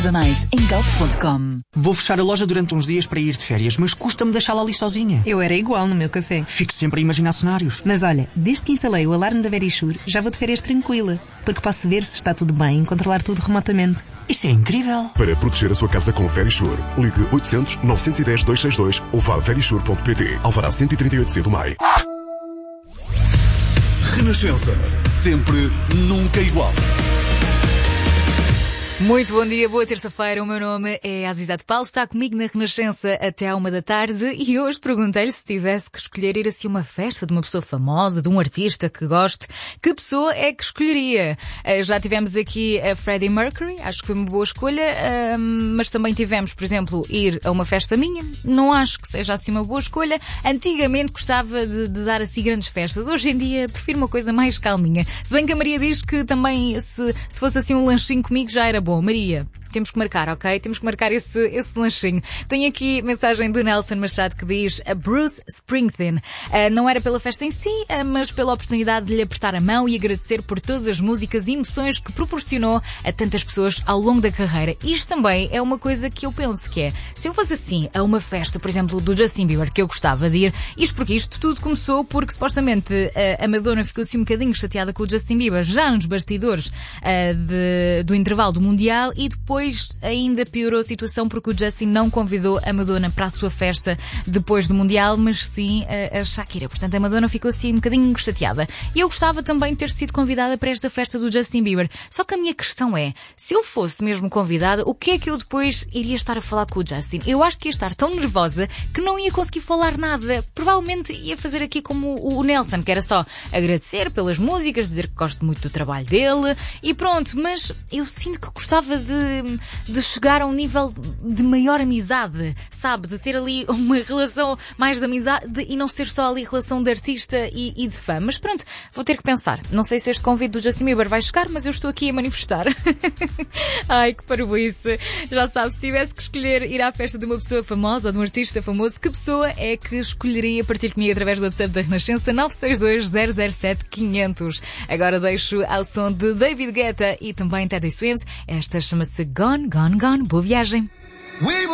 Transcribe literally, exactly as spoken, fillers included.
Mais em galp ponto com. Vou fechar a loja durante uns dias para ir de férias, mas custa-me deixá-la ali sozinha. Eu era igual no meu café. Fico sempre a imaginar cenários. Mas olha, desde que instalei o alarme da Verisure, já vou de férias tranquila, porque posso ver se está tudo bem e controlar tudo remotamente. Isso é incrível. Para proteger a sua casa com Verisure, ligue oitocentos, novecentos e dez, duzentos e sessenta e dois ou vá a verisure ponto pt. Alvará cento e trinta e oito C do Maio. Renascença. Sempre, nunca igual. Muito bom dia, boa terça-feira. O meu nome é Azizade Paulo, está comigo na Renascença até à uma da tarde e hoje perguntei-lhe se tivesse que escolher ir assim a uma festa de uma pessoa famosa, de um artista que goste, que pessoa é que escolheria? Uh, já tivemos aqui a Freddie Mercury, acho que foi uma boa escolha, uh, mas também tivemos, por exemplo, ir a uma festa minha, não acho que seja assim uma boa escolha. Antigamente gostava de, de dar assim grandes festas, hoje em dia prefiro uma coisa mais calminha. Se bem que a Maria diz que também se, se fosse assim um lanchinho comigo já era bom. Bom, Maria, temos que marcar, ok? Temos que marcar esse, esse lanchinho. Tenho aqui mensagem do Nelson Machado que diz: Bruce Springsteen. Uh, não era pela festa em si, uh, mas pela oportunidade de lhe apertar a mão e agradecer por todas as músicas e emoções que proporcionou a tantas pessoas ao longo da carreira. Isto também é uma coisa que eu penso que é, se eu fosse assim a uma festa, por exemplo, do Justin Bieber, que eu gostava de ir, isto porque isto tudo começou porque supostamente uh, a Madonna ficou assim um bocadinho chateada com o Justin Bieber, já nos bastidores uh, de, do intervalo do Mundial, e depois ainda piorou a situação porque o Justin não convidou a Madonna para a sua festa depois do Mundial, mas sim a, a Shakira. Portanto, a Madonna ficou assim um bocadinho chateada. E eu gostava também de ter sido convidada para esta festa do Justin Bieber. Só que a minha questão é, se eu fosse mesmo convidada, o que é que eu depois iria estar a falar com o Justin? Eu acho que ia estar tão nervosa que não ia conseguir falar nada. Provavelmente ia fazer aqui como o Nelson, que era só agradecer pelas músicas, dizer que gosto muito do trabalho dele e pronto. Mas eu sinto que gostava de de chegar a um nível de maior amizade, sabe? De ter ali uma relação mais de amizade e não ser só ali relação de artista e, e de fã. Mas pronto, vou ter que pensar. Não sei se este convite do Justin Bieber vai chegar, mas eu estou aqui a manifestar. Ai, que parvoíce. Já sabe, se tivesse que escolher ir à festa de uma pessoa famosa ou de um artista famoso, que pessoa é que escolheria partir comigo através do WhatsApp da Renascença nove seis dois, zero zero sete, quinhentos. Agora deixo ao som de David Guetta e também Teddy Swims. Esta chama-se Gone, Gone, Gone. Boa viagem.